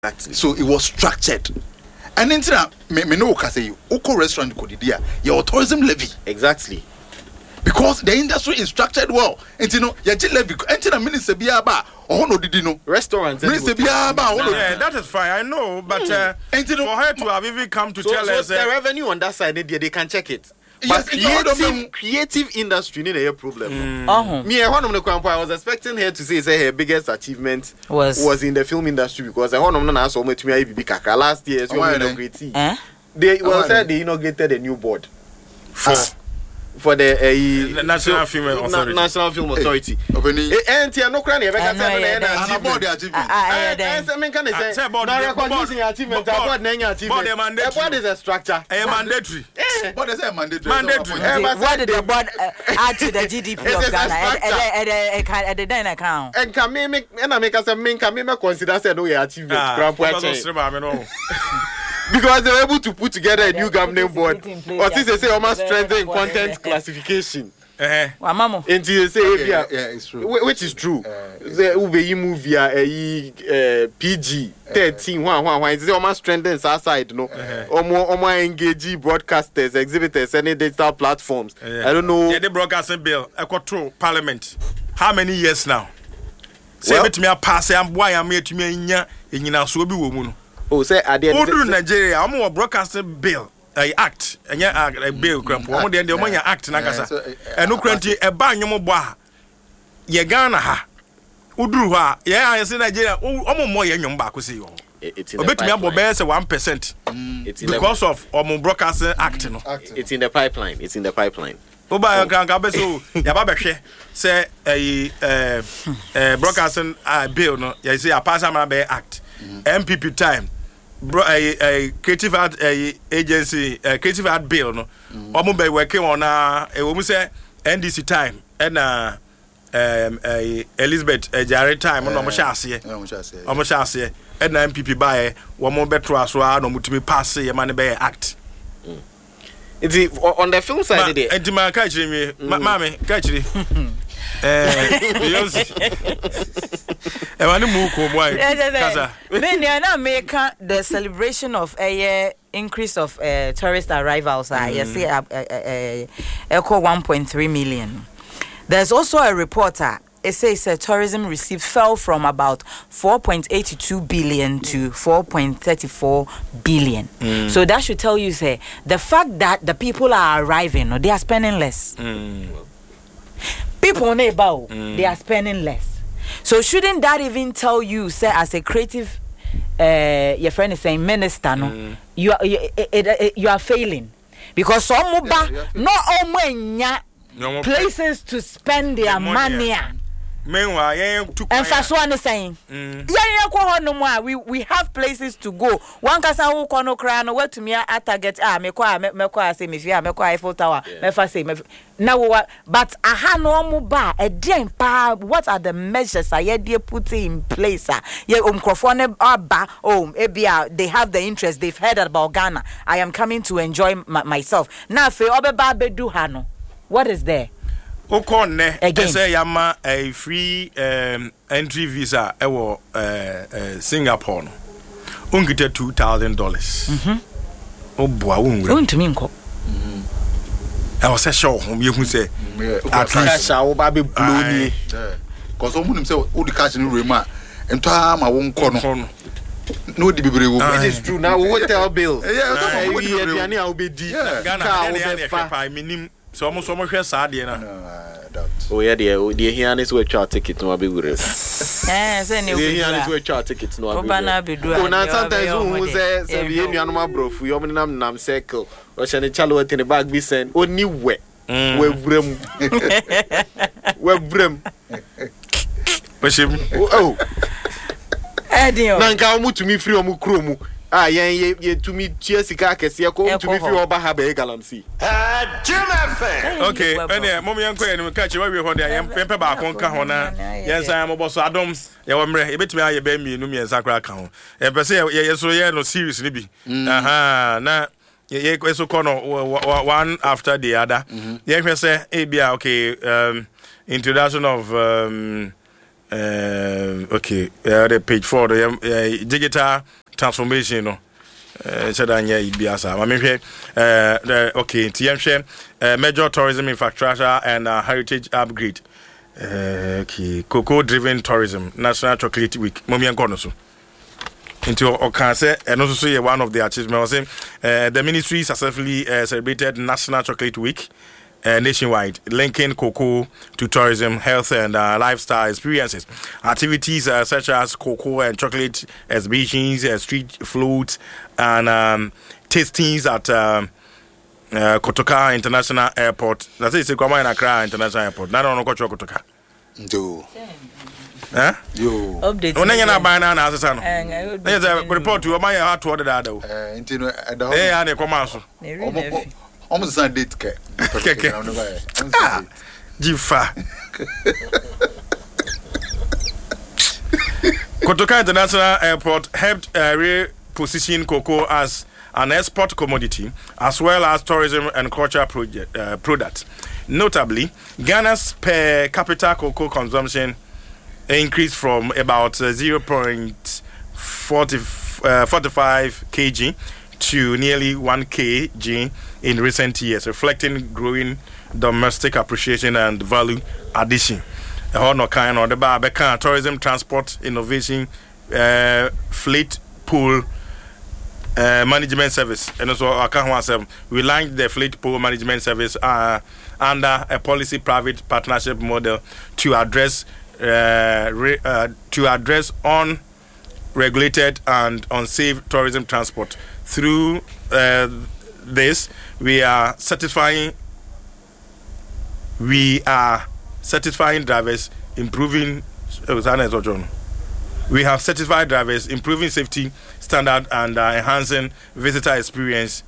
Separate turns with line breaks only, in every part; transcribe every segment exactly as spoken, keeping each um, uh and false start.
Exactly.
So it was structured. And then me me know say you oko restaurant ko didi a your tourism levy.
Exactly.
Because the industry is structured well. And you know, ya levy and na minister bia ba oh no didi no
restaurants
minister bia ba oh
yeah, that is fine. I know, but uh,
and you know,
for her to have even come to
so,
tell
so
us
the
uh,
revenue on that side, they, they can check it.
Yes,
But
it's
creative, creative industry need a problem.
Mm. Uh-huh.
Me, one of the I was expecting her to say, say her biggest achievement
was
was in the film industry because I want to know so much me be kaka last year. So
oh,
inaugurated.
Eh?
They
oh,
well said they inaugurated a new board
for
for the uh,
the National Film Authority.
Na, National Film Authority.
Obeni.
And you no cry, you better say
And about the achievement.
I mean, can I say
board
no recognition achievement? About name achievement. The board is a structure.
A mandatory.
What is a mandatory?
Mandatory.
What did the board uh, add to the G D P of Ghana at the then account?
And can me make and I make us a main can me consider say no achievement. Because they were able to put together a new governing board. Or since they say almost strengthen content classification.
Uh-huh.
Well, Mama.
Until they say
Okay,
yeah,
yeah, it's true.
Which is true. The Ube movie a P G thirteen one one one. It's almost strengthens our side, no. Or more or more engage broadcasters, exhibitors, any digital platforms. I don't know.
Yeah, the broadcasting bill, I control Parliament. How many years now? Say
Well,
it to me a pass. I'm why I'm here to me in ya in your so be woman.
oh, say at the end.
Odu Nigeria, I'm more broadcasting bill. I act, and yeah, a bill, grandpa. One day, the money act, Nagasa, and no cranty, a ban your bois. Ye Ghana ha. Udu ha, yeah, I say Nigeria, oh, more young back with you.
It's in
A
the
bit me
pipeline.
about bears one percent
It's in the
because of Omo broadcasting act. No,
It's in the pipeline. It's in the pipeline.
Oba Gangabe so Yababe say a uh broadcasting bill, no, you say a pass a act. M P P time. Bro, a, a creative art a agency, a creative art bill, no. Omo be working on a we say N D C time and uh um a Elizabeth a Jare time no mo sha ase. Omo sha ase. And M P P buy one more better as well, no mutimi pass ye man be act.
It's on the film side there.
Enti ma ka chiri me, mama ka chiri. Eh, Beyonce. E wani mu ko boy. Kaza.
Then they now make the celebration of a increase of uh, tourist arrivals. I uh, say uh, uh, echo one point three million. There's also a reporter. It says uh, tourism receipts fell from about four point eight two billion to four point three four billion. Mm. So that should tell you, say, the fact that the people are arriving, no, they are spending less. Mm. People neighbor, mm. they are spending less. So shouldn't that even tell you, say, as a creative, uh, your friend is saying minister, no, mm. you are you, it, it, it, you are failing because some yeah, no all places to spend their money.
Meanwhile, yeah, too
and that's what I'm saying. Yeah, yeah, no more. We we have places to go. One kasa who kono kra no what to me at target ah me kwa me kwa say me fia me kwa Eiffel Tower me fa say me now what but aha no mo ba e den pa what are the measures I dey put in place ah yeah umkrofo ne aba oh ebia they have the interest they've heard about Ghana. I am coming to enjoy my, myself. Now fe obeba bedu ha no what is there?
Okonne say yama a free um, entry visa ewo uh, uh, Singapore no ungite two thousand dollars mhm oboa unwura
untumi nko
mhm e wo se show hom yehu se
at least shawo ba be blow ni
cause omunim say o di cash ni rema ento ama wo nko no no di bebre wo
it is true now hotel bills
yeah
we aduane a obedi
Ghana na na fa minim so almost so much sad na
oh yeah the the here is where chart ticket no abegure
eh say ne
the here is where chart ticket no abegure oh na sometimes who say say we nuanu abrofu yo nam nam circle o she ne chalo wete ne bag bi send oni we we brem we brem
Oshim
oh
edio
na nka mu tumi free o mu kro mu ah yen ye tumi tia sika akese ko tumi free oba ha be galamsi
okay ene mom yen ko yen ka chi wa we ho de yen pempe ba ko nka ho na yen san mo boso adom ye wo mre e betumi aye ba mi nu mi ensa kra ka ho e pese ye ye so ye no series ni bi aha na ye ye so ko no one after the other ye hwe say e bia okay um introduction of um uh, okay, uh, the page four, the uh, digital transformation, no. Uh, Chadanya Ibiasa. I mean, uh, okay, T M share, uh, major tourism infrastructure and uh, heritage upgrade. Uh, okay, cocoa driven tourism, National Chocolate Week. Mommy and Konosu. Into Okanse, and also say one of the achievements. Uh, the ministry successfully uh, celebrated National Chocolate Week. Uh, nationwide, linking cocoa to tourism, health, and uh, lifestyle experiences. Activities uh, such as cocoa and chocolate exhibitions, uh, street floats, and um, tastings at um, uh, Kotoka International Airport. That's it. It's Kwame Accra International Airport. Not on Kotoka.
Do.
Huh?
Yo.
Update.
When you're not buying an answer, there's a report to my heart to order that.
Uh, into the.
Hey, I come out.
Almost a date.
Jifa. Kotoka International Airport helped uh, reposition cocoa as an export commodity as well as tourism and cultural project, uh, products. Notably, Ghana's per capita cocoa consumption increased from about uh, zero point four five kilograms to nearly one kilogram in recent years, reflecting growing domestic appreciation and value addition. The kind of the tourism, transport, innovation, uh, fleet pool uh, management service, and also we launched the fleet pool management service uh, under a policy private partnership model to address uh, re, uh, to address unregulated and unsafe tourism transport. Through uh, this, we are satisfying we are satisfying drivers, improving uh, we have certified drivers, improving safety standard and uh, enhancing visitor experience,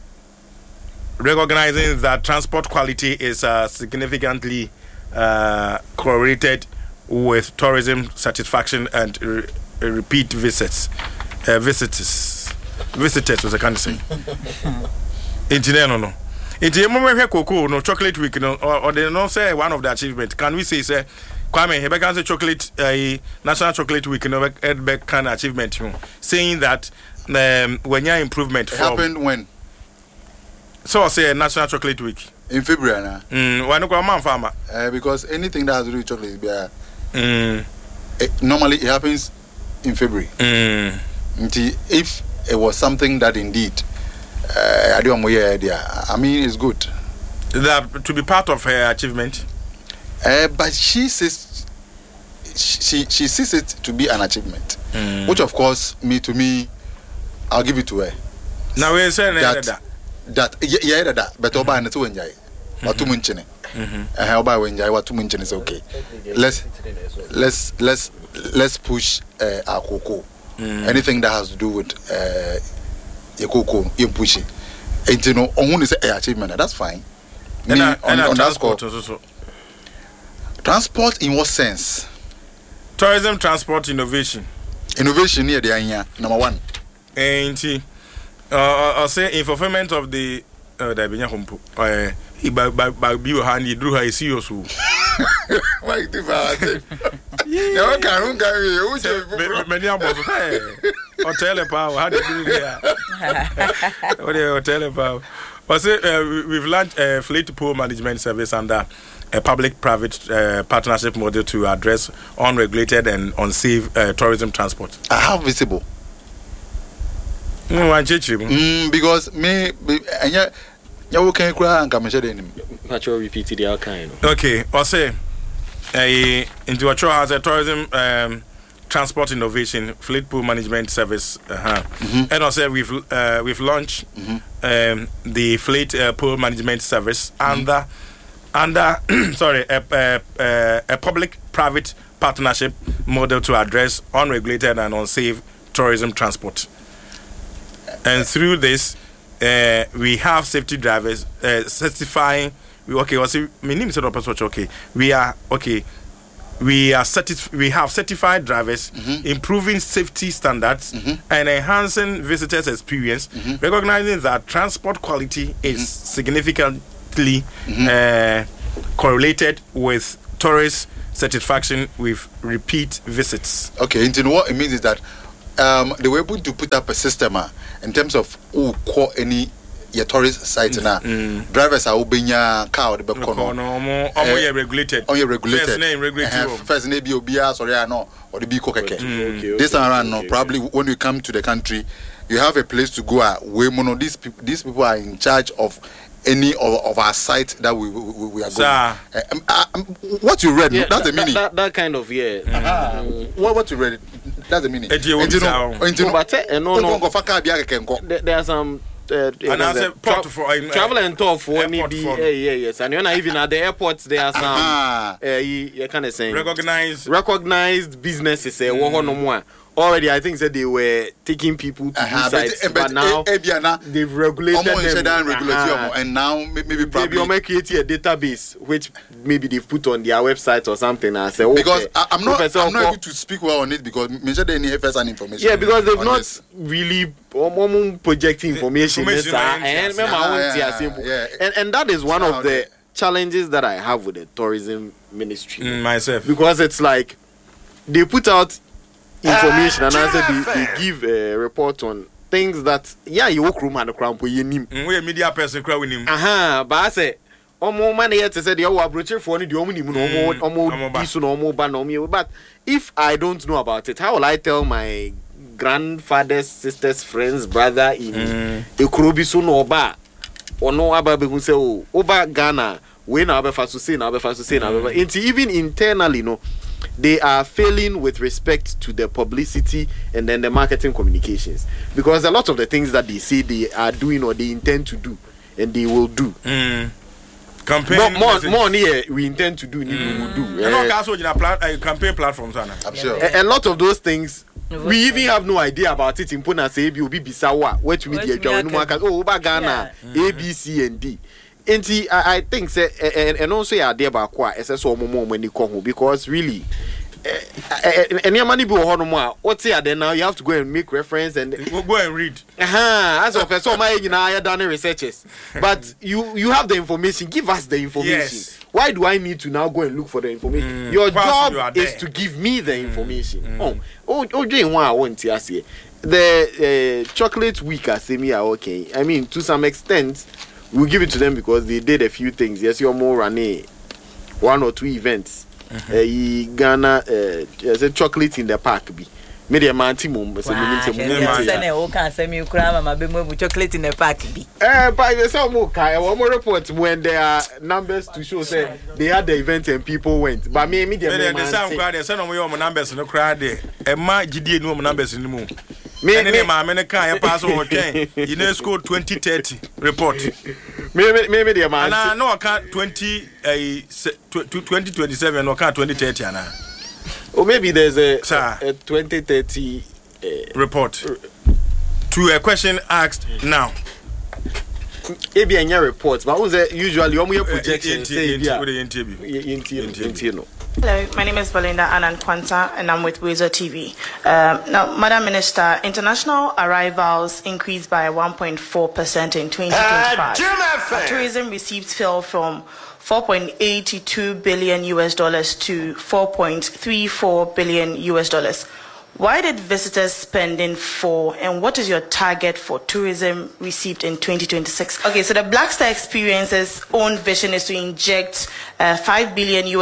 recognizing that transport quality is uh, significantly uh, correlated with tourism satisfaction and re- repeat visits uh, visitors visitors was a kind of say. Engineer no no. Engineer mo cocoa no chocolate week no or, or they don't say one of the achievement. Can we say say Kwame he can say chocolate uh, National Chocolate Week no back kind of achievement you saying that um, when your improvement
it
from,
happened when
so I say National Chocolate Week
in February na.
Mm why no go man farmer
uh, because anything that has to do with chocolate be uh,
mm
it, normally it happens in February.
Mm
if it was something that indeed uh, I don't idea. I mean, it's good.
That to be part of her achievement.
Uh, but she says she she sees it to be an achievement, mm. which of course me to me, I'll give it to her.
Now we say
that that, that yeah that, that but oba na to enjoy. What to mention? Eh, oba we enjoy what to mention is okay. Let's let's let's let's push uh, our cocoa. Mm. Anything that has to do with uh, your cocoa, you push it. And you know, on is a achievement. That's fine.
And
Me,
a,
on,
and
on
transport
that
also.
Transport in what sense?
Tourism, transport, innovation.
Innovation here, they are here. Number one.
And uh, I'll say in fulfillment of the uh, the Benya Humpo. Uh, by by by bio hand, you drew her serious.
Why do you no one can carry you.
Many of us, hotel power. How do you do that? What do hotel power? But say uh, we've launched a fleet pool management service under a public-private uh, partnership model to address unregulated and unsafe uh, tourism transport.
How visible? Mm, because me, and yeah, you can't cry and come and share them.
Natural repeat the outcome.
Okay, I'll say. Uh, into a has a tourism um, transport innovation fleet pool management service, uh-huh. mm-hmm. and also we've uh, we've launched mm-hmm. um, the fleet uh, pool management service mm-hmm. under under sorry a, a, a, a public-private partnership model to address unregulated and unsafe tourism transport, and through this uh, we have safety drivers uh, certifying. Okay, well, see, my name is okay. We are okay. We are certi- We have certified drivers, mm-hmm. improving safety standards mm-hmm. and enhancing visitors' experience. Mm-hmm. Recognizing that transport quality is mm-hmm. significantly mm-hmm. Uh, correlated with tourist satisfaction with repeat visits.
Okay, and you know what it means is that um, they were able to put up a system uh, in terms of who call any your tourist site mm. now. Mm. Drivers are obeying car the back corner.
No, no, no, regulated.
Oh, you regulated.
First name regulated. Uh,
first name be obia. Sorry, I know. Or the be coke. This time around, no. Probably when you come to the country, you have a place to go. Uh, we mono these people. These people are in charge of any of, of our site that we we, we are going. Uh, um, uh, um, what you read? Yeah, that's the meaning.
That, that kind of yeah.
Mm. Uh-huh. Mm. What what you read? That's the meaning.
There are some. Uh,
and as a port for uh,
travel and tour for maybe uh, yeah yes and you're not even at the airports there are some uh, you, you kind of saying
recognized
recognized businesses uh, mm. already I think that they were taking people to uh-huh, sites but, but now uh, uh, they've regulated them
uh-huh. and now maybe probably
maybe you create a database which maybe they've put on their website or something and say okay,
because I, I'm not Professor I'm not able to speak well on it because mention any first hand information
yeah because they've not this. really projecting information, information and, and, yeah, yeah, yeah. and and that is one of the challenges that I have with the tourism ministry
mm, myself
because it's like they put out information uh, and I said they, they give a report on things that yeah you walk room and the crown we
a media person crowd with him
aha but I say omo man here to say the owo abroche for ni the omo ni mu no omo omo disu no omo ba no me but if I don't know about it how will I tell my grandfather's sisters friends brother in Ekrobi so no oba ono aba be hu say o oba Ghana we na aba fa so say na aba fa so say na aba even internally no they are failing with respect to the publicity and then the marketing communications because a lot of the things that they say they are doing or they intend to do and they will do
mm. Campaign
more more, more near we intend to do mm. we will do
uh, not also in a plat- uh, campaign platforms
I'm sure
a, a lot of those things we even have no idea about it in Puna say be bisawa where to media join oh ba Ghana yeah. A B C and D and I, I think say and, and also yeah there ba kwa ese so mo mo ni ko because really any money be ho no mo what say then now you have to go and make reference and
we'll go and read
uh-huh as of person my you know I done researches but you you have the information give us the information yes. Why do I need to now go and look for the information mm. your job you is to give me the information mm. oh oh oh doing one I want to ask you the uh, chocolate week I say me are okay I mean to some extent we'll give it to them because they did a few things yes you're more running one or two events mm-hmm. uh, Ghana uh, uh, chocolate in the park be media man timum so me
say o kan say me kura mama be mo chocolate in the park be
eh by the some mo kai one more report when there are numbers to show say they had the event and people went but me media man
the some crowd there say no mo numbers no crowd there e ma gidie no mo numbers ni mu me me ma me kan e pass o twen UNESCO twenty thirty report
me me me the man
na no kan twenty twenty twenty-seven no kan twenty thirty ana
or maybe there's a, a, a twenty thirty uh,
report r- to a question asked now.
Maybe any reports, but who's usually on your projection?
Hello, my name is Belinda Anand Kwanta, and I'm with Weezer T V. Um, now, Madam Minister, international arrivals increased by one point four percent in twenty twenty-five. Uh, tourism receipts fell from four point eight two billion U S dollars to four point three four billion U S dollars. Why did visitors spending fall, and what is your target for tourism received in twenty twenty-six? Okay, so the Black Star Experience's own vision is to inject uh, five billion U S